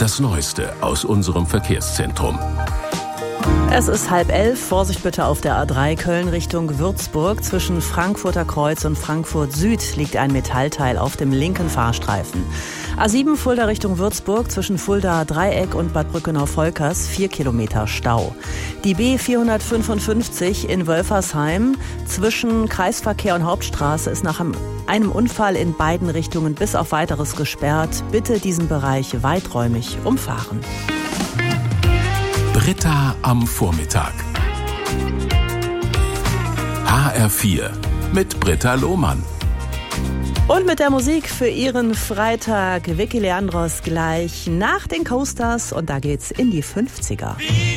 Das Neueste aus unserem Verkehrszentrum. Es ist 10:30. Vorsicht bitte auf der A3 Köln Richtung Würzburg. Zwischen Frankfurter Kreuz und Frankfurt Süd liegt ein Metallteil auf dem linken Fahrstreifen. A7 Fulda Richtung Würzburg zwischen Fulda Dreieck und Bad Brückenau-Volkers 4 Kilometer Stau. Die B455 in Wölfersheim zwischen Kreisverkehr und Hauptstraße ist nach einem Unfall in beiden Richtungen bis auf Weiteres gesperrt. Bitte diesen Bereich weiträumig umfahren. Britta am Vormittag. HR4 mit Britta Lohmann. Und mit der Musik für Ihren Freitag Vicky Leandros gleich nach den Coasters und da geht's in die 50er.